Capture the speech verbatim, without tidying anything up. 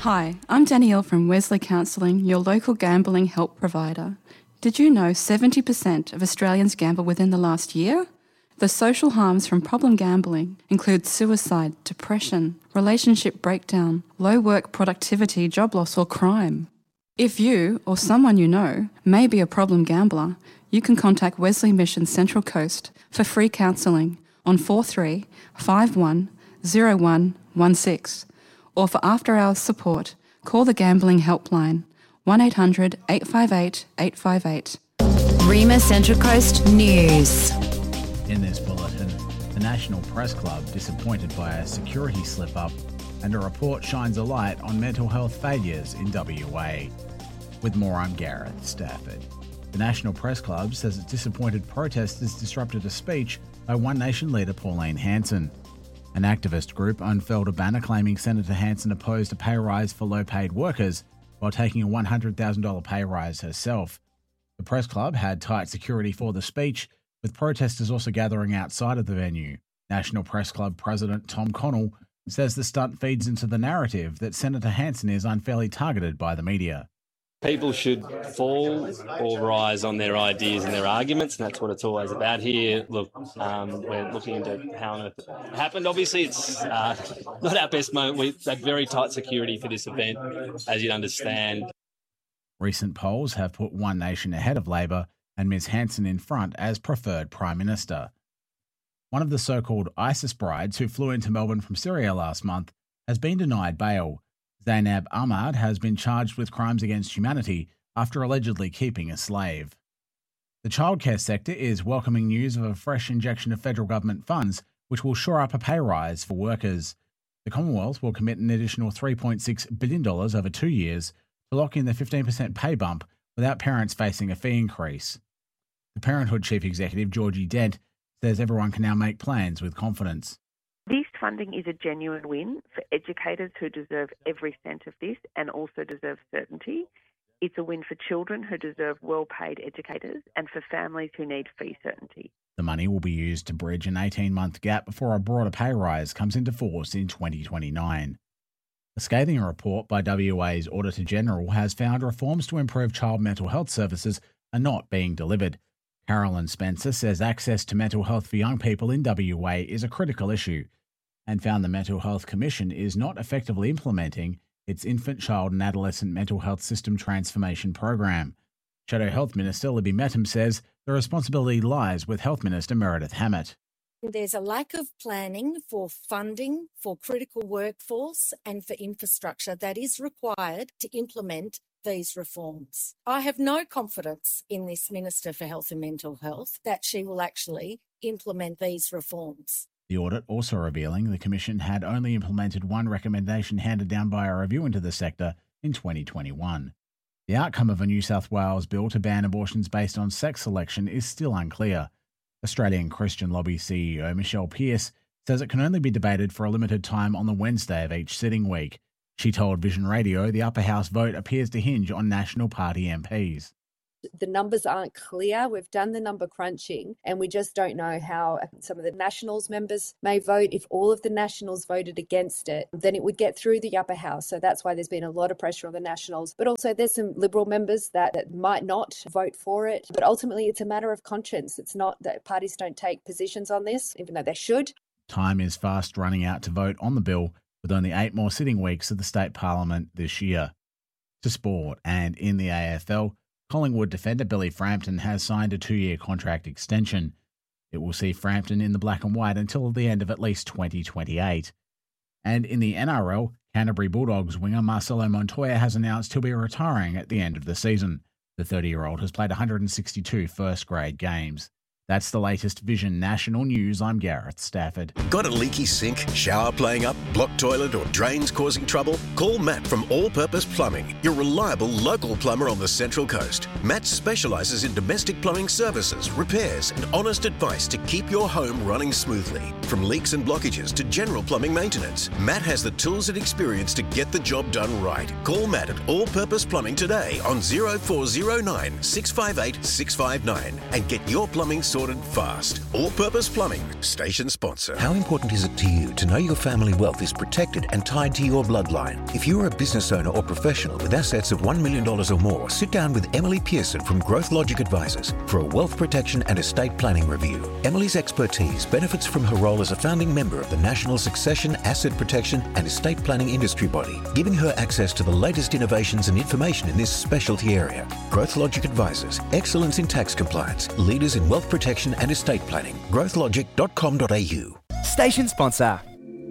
Hi, I'm Danielle from Wesley Counselling, your local gambling help provider. Did you know seventy percent of Australians gamble within the last year? The social harms from problem gambling include suicide, depression, relationship breakdown, low work productivity, job loss or crime. If you or someone you know may be a problem gambler, you can contact Wesley Mission Central Coast for free counselling on four three five one zero one one six. Or for after-hours support, call the Gambling Helpline, one eight hundred eight five eight eight five eight. Rima Central Coast News. In this bulletin, the National Press Club disappointed by a security slip-up, and a report shines a light on mental health failures in W A. With more, I'm Gareth Stafford. The National Press Club says it's disappointed protesters disrupted a speech by One Nation leader Pauline Hanson. An activist group unfurled a banner claiming Senator Hanson opposed a pay rise for low-paid workers while taking a one hundred thousand dollars pay rise herself. The press club had tight security for the speech, with protesters also gathering outside of the venue. National Press Club President Tom Connell says the stunt feeds into the narrative that Senator Hanson is unfairly targeted by the media. People should fall or rise on their ideas and their arguments, and that's what it's always about here. Look, um, we're looking into how on earth it happened. Obviously, it's uh, not our best moment. We've had very tight security for this event, as you'd understand. Recent polls have put One Nation ahead of Labor and Miz Hanson in front as preferred Prime Minister. One of the so-called ISIS brides who flew into Melbourne from Syria last month has been denied bail. Zainab Ahmad has been charged with crimes against humanity after allegedly keeping a slave. The childcare sector is welcoming news of a fresh injection of federal government funds, which will shore up a pay rise for workers. The Commonwealth will commit an additional three point six billion dollars over two years to lock in the fifteen percent pay bump without parents facing a fee increase. The Parenthood Chief Executive, Georgie Dent, says everyone can now make plans with confidence. This funding is a genuine win for educators who deserve every cent of this and also deserve certainty. It's a win for children who deserve well-paid educators and for families who need fee certainty. The money will be used to bridge an eighteen-month gap before a broader pay rise comes into force in twenty twenty-nine. A scathing report by W A's Auditor General has found reforms to improve child mental health services are not being delivered. Carolyn Spencer says access to mental health for young people in W A is a critical issue, and found the Mental Health Commission is not effectively implementing its infant, child and adolescent mental health system transformation program. Shadow Health Minister Libby Mettam says the responsibility lies with Health Minister Meredith Hammett. There's a lack of planning for funding for critical workforce and for infrastructure that is required to implement these reforms. I have no confidence in this Minister for Health and Mental Health that she will actually implement these reforms. The audit also revealing the Commission had only implemented one recommendation handed down by a review into the sector in twenty twenty-one. The outcome of a New South Wales bill to ban abortions based on sex selection is still unclear. Australian Christian Lobby C E O Michelle Pearce says it can only be debated for a limited time on the Wednesday of each sitting week. She told Vision Radio the upper house vote appears to hinge on National Party M Ps. The numbers aren't clear. We've done the number crunching and we just don't know how some of the Nationals members may vote. If all of the Nationals voted against it, then it would get through the upper house. So that's why there's been a lot of pressure on the Nationals. But also there's some Liberal members that, that might not vote for it. But ultimately it's a matter of conscience. It's not that parties don't take positions on this, even though they should. Time is fast running out to vote on the bill, with only eight more sitting weeks of the state parliament this year. To sport, and in the A F L, Collingwood defender Billy Frampton has signed a two-year contract extension. It will see Frampton in the black and white until the end of at least twenty twenty-eight. And in the N R L, Canterbury Bulldogs winger Marcelo Montoya has announced he'll be retiring at the end of the season. The thirty-year-old has played one hundred sixty-two first-grade games. That's the latest Vision National News. I'm Gareth Stafford. Got a leaky sink, shower playing up, blocked toilet or drains causing trouble? Call Matt from All Purpose Plumbing, your reliable local plumber on the Central Coast. Matt specialises in domestic plumbing services, repairs and honest advice to keep your home running smoothly. From leaks and blockages to general plumbing maintenance, Matt has the tools and experience to get the job done right. Call Matt at All Purpose Plumbing today on zero four zero nine, six five eight, six five nine and get your plumbing sorted sorted fast. All-purpose plumbing, station sponsor. How important is it to you to know your family wealth is protected and tied to your bloodline? If you're a business owner or professional with assets of one million dollars or more, sit down with Emily Pearson from Growth Logic Advisors for a wealth protection and estate planning review. Emily's expertise benefits from her role as a founding member of the National Succession, Asset Protection and Estate Planning Industry Body, giving her access to the latest innovations and information in this specialty area. Growth Logic Advisors, excellence in tax compliance, leaders in wealth protection and estate planning. growth logic dot com dot a u. Station sponsor.